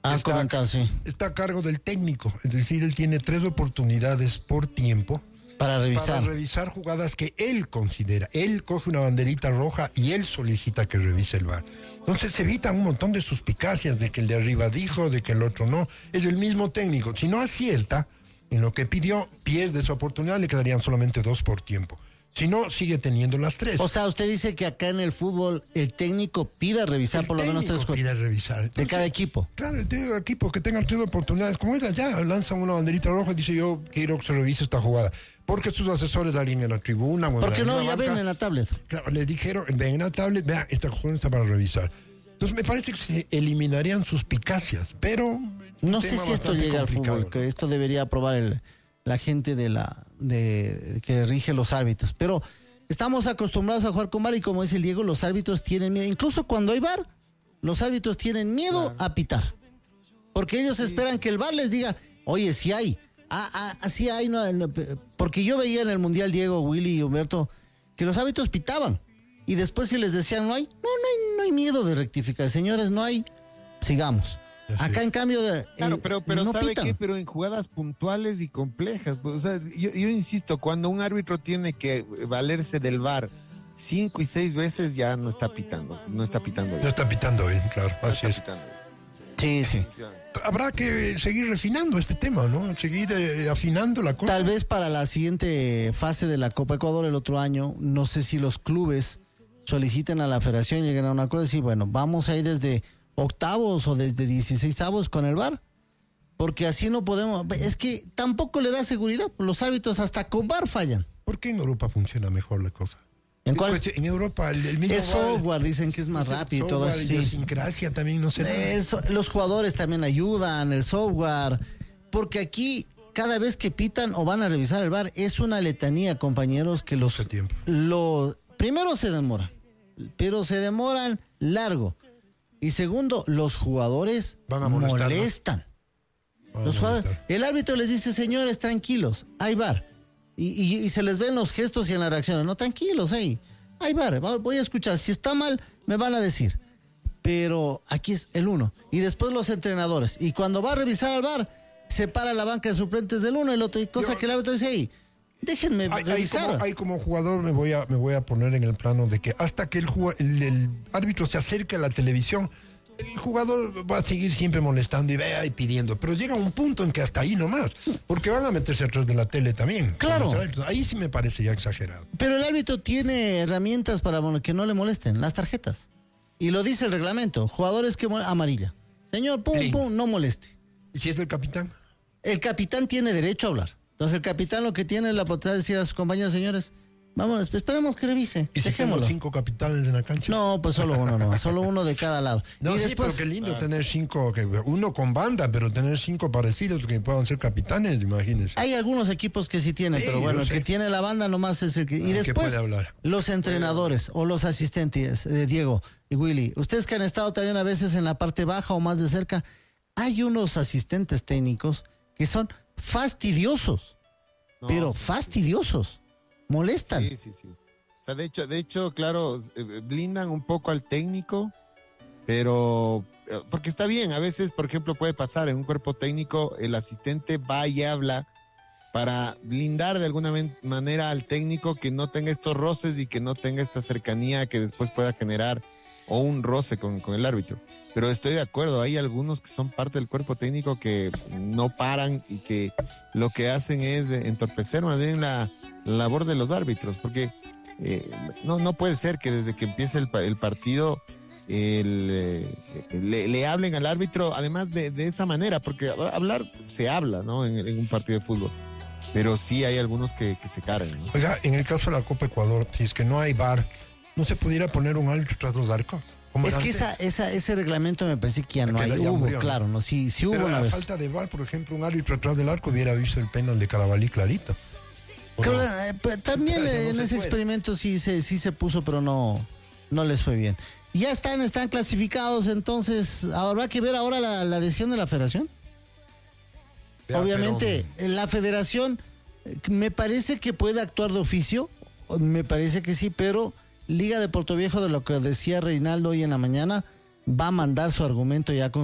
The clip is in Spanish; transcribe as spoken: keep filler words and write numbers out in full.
Ah, está, comentado, sí. está a cargo del técnico, es decir, él tiene tres oportunidades por tiempo Para revisar. para revisar jugadas que él considera. Él coge una banderita roja y él solicita que revise el V A R. Entonces se evitan un montón de suspicacias de que el de arriba dijo, de que el otro no. Es el mismo técnico. Si no acierta en lo que pidió, pierde su oportunidad, le quedarían solamente dos por tiempo. Si no, sigue teniendo las tres. O sea, usted dice que acá en el fútbol el técnico pida revisar El por lo menos tres técnico pide revisar. de Entonces, cada equipo. Claro, el técnico de equipo que tenga tres oportunidades, como es allá, lanzan una banderita roja y dice yo quiero que se revise esta jugada. Porque sus asesores la alinean en la tribuna. O ¿Por qué en la no? banca. Ya ven en la tablet. Claro, les dijeron, ven en la tablet, vea, esta jugada está para revisar. Entonces me parece que se eliminarían suspicacias, pero... No un sé tema si esto bastante llega al complicado, fútbol, ¿no? que esto debería aprobar el, la gente de la de que rige los árbitros. Pero estamos acostumbrados a jugar con V A R y como dice el Diego, los árbitros tienen miedo. Incluso cuando hay V A R, los árbitros tienen miedo Claro. a pitar. Porque ellos Sí. esperan que el V A R les diga, oye, si hay. Ah, ah, así hay. No, no, porque yo veía en el Mundial, Diego, Willy y Humberto, que los árbitros pitaban. Y después si les decían, no hay, no, no hay, no hay miedo de rectificar. Señores, no hay, sigamos. Así Acá es. en cambio, de, Claro, eh, pero, pero no ¿sabe pitan. qué? Pero en jugadas puntuales y complejas. Pues, o sea, yo, yo insisto, cuando un árbitro tiene que valerse del V A R cinco y seis veces, ya no está pitando. No está pitando Ya bien. está pitando él, claro, No así está es. pitando bien. Sí, sí. Habrá que seguir refinando este tema, ¿no? Seguir eh, afinando la cosa. Tal vez para la siguiente fase de la Copa Ecuador el otro año, no sé si los clubes soliciten a la federación y lleguen a un acuerdo y decir, bueno, vamos a ir desde octavos o desde dieciseisavos con el V A R, porque así no podemos, es que tampoco le da seguridad, los árbitros hasta con V A R fallan. ¿Por qué en Europa funciona mejor la cosa? ¿En cuál? En Europa el, el mismo Es software, dicen que es más rápido y todo eso, La sí. idiosincrasia también no se El so- los jugadores también ayudan, el software, porque aquí cada vez que pitan o van a revisar el V A R es una letanía, compañeros, que los, Mucho tiempo. los primero se demoran, pero se demoran largo. Y segundo, los jugadores Van a molestar, ¿no? molestan. Van a Los jugadores- molestar. el árbitro les dice, señores, tranquilos, hay V A R. Y, y- y se les ven los gestos y en las reacciones. No, tranquilos, hey, hay V A R, va- voy a escuchar. Si está mal, me van a decir. Pero aquí es el uno. Y después los entrenadores. Y cuando va a revisar al V A R, separa la banca de suplentes del uno y el otro. Y cosa Yo- que el árbitro dice, hey, déjenme Ahí, ahí revisar. como, ahí como jugador me voy, a, me voy a poner en el plano de que hasta que el, jugua- el, el árbitro se acerque a la televisión, el jugador va a seguir siempre molestando y vea y pidiendo. Pero llega un punto en que hasta ahí nomás, porque van a meterse atrás de la tele también. Claro. Ahí sí me parece ya exagerado. Pero el árbitro tiene herramientas para bueno, que no le molesten, las tarjetas. Y lo dice el reglamento, jugadores que mol- amarilla. Señor, pum, Plin. pum, no moleste. ¿Y si es el capitán? El capitán tiene derecho a hablar. Entonces el capitán lo que tiene es la potestad de decir a sus compañeros, señores, vamos, esperemos que revise, ¿Y si tengo dejémoslo. cinco capitanes en la cancha? No, pues solo uno no, solo uno de cada lado. No, y sí, después, pero qué lindo tener cinco, que, uno con banda, pero tener cinco parecidos que puedan ser capitanes, imagínense. hay algunos equipos que sí tienen, Sí, pero bueno, yo el sé. que tiene la banda nomás es el que... Y Ah, que después, puede hablar. los entrenadores o los asistentes, eh, Diego y Willy, ustedes que han estado también a veces en la parte baja o más de cerca, hay unos asistentes técnicos que son fastidiosos, No, pero sí, fastidiosos, molestan. Sí, sí, sí. O sea, de hecho, de hecho, claro, eh, blindan un poco al técnico, pero eh, porque está bien, a veces, por ejemplo, puede pasar en un cuerpo técnico, el asistente va y habla para blindar de alguna men- manera al técnico que no tenga estos roces y que no tenga esta cercanía que después pueda generar o un roce con, con el árbitro. Pero estoy de acuerdo, hay algunos que son parte del cuerpo técnico que no paran y que lo que hacen es de entorpecer más bien la, la labor de los árbitros, porque eh, no, no puede ser que desde que empiece el, pa- el partido el, eh, le, le hablen al árbitro, además de, de esa manera, porque hablar se habla, ¿no? En, en un partido de fútbol. Pero sí hay algunos que, que se cargan, ¿no? Oiga, en el caso de la Copa Ecuador, si es que no hay V A R, ¿no se pudiera poner un árbitro tras los arcos? Como Es era que antes? esa, esa, ese reglamento me parece que ya no Que hay. ya Hubo, murió, ¿no? claro, no, sí, sí hubo Pero una a vez. falta de V A R, por ejemplo, un árbitro atrás del arco hubiera visto el penal de Carabalí clarito. ¿O no? Claro, eh, pues, también Claro, eh, no en se ese puede. experimento sí se, sí se puso, pero no, no les fue bien. Ya están, están clasificados, entonces habrá que ver ahora la, la decisión de la federación. Ya, Obviamente, pero- eh, la federación eh, me parece que puede actuar de oficio, me parece que sí, pero Liga de Puerto Viejo, de lo que decía Reinaldo hoy en la mañana, va a mandar su argumento ya con